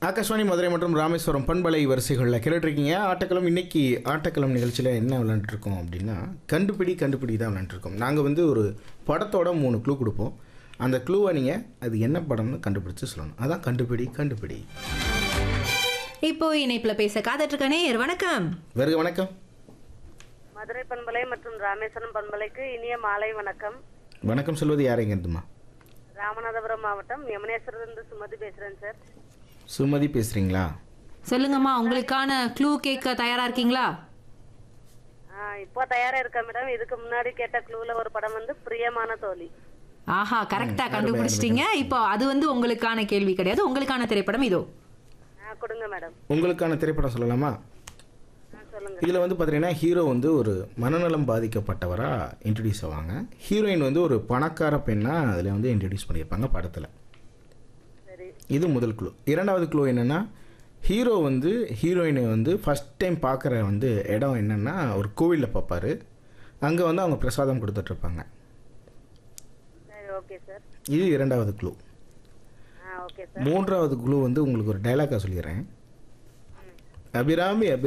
ஆகாஷ்வாணி மதுரை மற்றும் ராமேஸ்வரம் பண்பலை வரிசைகளில் கேட்டுட்ருக்கீங்க. ஆட்டக்களம். இன்னைக்கு ஆட்டக்களம் நிகழ்ச்சியில் என்ன விளையாண்டுருக்கோம் அப்படின்னா கண்டுபிடி தான் விளையாண்டுருக்கோம். நாங்கள் ஒரு படத்தோட 3 க்ளூ கொடுப்போம். அந்த க்ளூவை நீங்கள் அது என்ன படம்னு கண்டுபிடிச்சு சொல்லணும். அதான் கண்டுபிடி. இப்போ இணைப்புல பேச காத்துட்டு நேயர் வணக்கம். வருக வணக்கம். மதுரை பண்பலை மற்றும் ராமேஸ்வரம் பண்பலைக்கு இனிய மாலை வணக்கம். வணக்கம் சொல்வது யாரைங்க இருந்துமா? ராமநாதபுரம் மாவட்டம் யமுனேஸ்வரத்திலிருந்து சுமதி பேசுறேன் சார். சுமதி பேசுறீங்களா? சொல்லுங்கம்மா, உங்களுக்கான க்ளூ கேட்க தயாரா இருக்கீங்களா? இப்போ தயாரா இருக்கேன் மேடம். இதுக்கு முன்னாடி கேட்ட க்ளூல ஒரு படம் பிரியமான தோழி. ஆஹா, கரெக்டா கண்டுபிடிச்சிட்டீங்க. இப்போ அது உங்களுக்கான கேள்வி கிடையாது, உங்களுக்கான திரைப்படம் இதோ. கொடுங்க மேடம். உங்களுக்கான திரைப்படம் சொல்லலாமா? சொல்லுங்க. இதில் பார்த்தீங்கன்னா ஹீரோ ஒரு மனநலம் பாதிக்கப்பட்டவராக இன்ட்ரடியூஸ் ஆவாங்க. ஹீரோயின் ஒரு பணக்கார பெண்ணாக அதில் இன்ட்ரடியூஸ் பண்ணியிருப்பாங்க படத்தில். சரி, இது முதல் க்ளூ. இரண்டாவது க்ளூ என்னென்னா, ஹீரோ ஹீரோயினை ஃபஸ்ட் டைம் பார்க்குற இடம் என்னென்னா ஒரு கோவிலில் பார்ப்பார். அங்கே அவங்க பிரசாதம் கொடுத்துட்ருப்பாங்க. சரி, ஓகே சார். இது இரண்டாவது க்ளூ. Okay sir. மூன்றாவது க்ளூ உங்களுக்கு ஒரு டைலாக்காக சொல்லிடுறேன். அபிராமி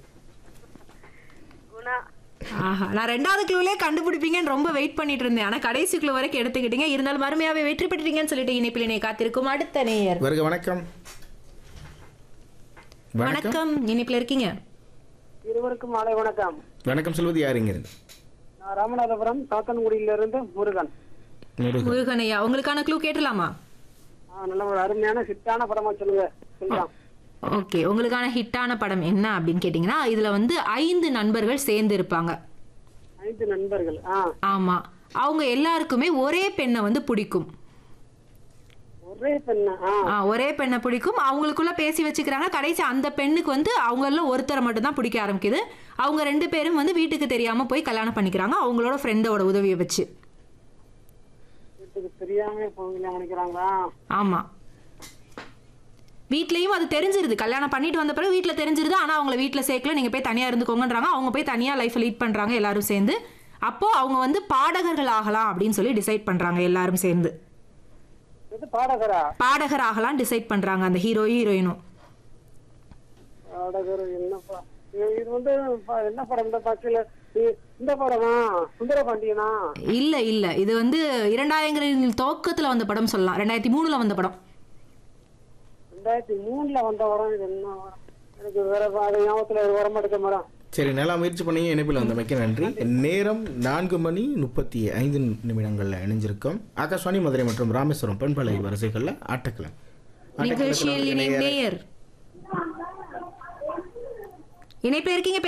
குணா. ஆஹா, நான் ரெண்டாவது க்ளூலே கண்டுபிடிப்பீங்கன்னு ரொம்ப வெயிட் பண்ணிட்டு இருந்தேன். ஆனால் கடைசி க்ளூ வரைக்கும் எடுத்துக்கிட்டீங்க. இருந்தாலும் அருமையாவே வெற்றி பெற்றீங்கன்னு சொல்லிட்டு இணைப்பில் காத்திருக்கும் அடுத்த நேயர். வருக வணக்கம். வணக்கம், இணைப்பில் இருக்கீங்க. இருவருக்கும் மாலை வணக்கம். வணக்கம் சொல்வது யாருங்க? நான் ராமநாதபுரம் சாத்தன்குடியிலிருந்து முருகன். முருகனையா, உங்களுக்கான க்ளூ கேட்டலாமா? நல்ல ஒரு அருமையான ஹிட்டான படமா சொல்லுங்க. சொல்லலாம். ஓகே, உங்களுக்கான ஹிட்டான படம் என்ன அப்படின்னு கேட்டிங்கன்னா, இதுல 5 நண்பர்கள் சேர்ந்து இருப்பாங்க. 5 நண்பர்கள். ஆமா, அவங்க எல்லாருக்குமே ஒரே பெண்ணை பிடிக்கும். ஒரே பெண்ணா? ஒரே பெண்ணை பிடிக்கும். அவங்களுக்குள்ள பேசி வச்சுக்கிறாங்க. கடைசி அந்த பெண்ணுக்கு அவங்கள ஒருத்தரை மட்டும் தான் பிடிக்க ஆரம்பிக்குது. அவங்க 2 பேரும் வீட்டுக்கு தெரியாம போய் கல்யாணம் பண்ணிக்கிறாங்க, அவங்களோட ஃப்ரெண்டோட உதவியை வச்சு. வீட்டுக்கு தெரியாம நினைக்கிறாங்களா? ஆமா, வீட்லயும் அது தெரிஞ்சிருது. கல்யாணம் பண்ணிட்டு வந்த பிறகு வீட்டுல தெரிஞ்சிருது. ஆனா அவங்கள வீட்டுல சேர்க்கல, நீங்க போய் தனியா இருந்துக்கோங்கன்றாங்க. அவங்க போய் தனியா லைஃப் லீட் பண்றாங்க எல்லாரும் சேர்ந்து. அப்போ அவங்க பாடகர்கள் ஆகலாம் அப்படின்னு சொல்லி டிசைட் பண்றாங்க எல்லாரும் சேர்ந்து. பாடகர் ஆகலாம் டிசைட் பண்றாங்க அந்த ஹீரோயினும். பாடகர் என்னப்பா இது? என்ன படம்? இந்த படத்துல இந்த படமா சுந்தரபாண்டியனா? இல்ல, இது 2000 துவக்கத்துல வந்த படம் சொல்லலாம். 2003 வந்த படம். 2003 வந்த படம். இது என்ன? எனக்கு வேற ஞாபகத்துல வரமாட்டேங்க மேடம். சரி, நல்லா முயற்சி பண்ணீங்க. இணைப்பில் வந்தமைக்கு நன்றி. நேரம் 4:35 இணைஞ்சிருக்கோம். ஆகாஷ்வாணி மதுரை மற்றும் ராமேஸ்வரம் பண்பலை வரிசைகளில் ஆட்டக்களம் நிகழ்ச்சியில் நேயர் இணைப்பில் இருக்கீங்க.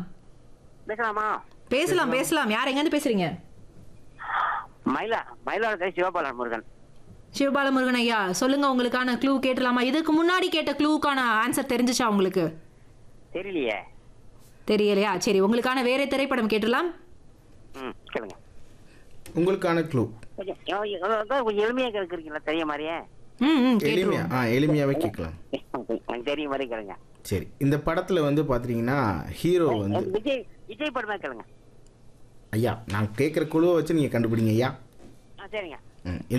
பேசலாம். யார் எங்க இருந்து பேசுறீங்க? மயிலாடுதுறை சிவபாலன் முருகன். சிவபால முருகன் ஐயா, சொல்லுங்க, உங்களுக்கான க்ளூ கேட்டலாமா? இதுக்கு முன்னாடி கேட்ட க்ளூக்கான ஆன்சர் தெரிஞ்சுச்சா உங்களுக்கு? தெரியலையா? சரி, உங்களுக்கான வேற திரைப்படம் கேட்டலாம். கேளுங்க. உங்களுக்கான க்ளூ கொஞ்சம் எளிமையா கேட்கறீங்களா? தெரிய மாதிரியே எளிமையாவே கேட்கலாம். தெரிய மாதிரி கேளுங்க. சரி, இந்த படத்துல பாத்தீங்கன்னா ஹீரோ விஜய் படமா கேளுங்க. ஐயா, நான் கேட்குற குழுவை வச்சு நீங்க கண்டுபிடிங்க ஐயா. சரிங்க.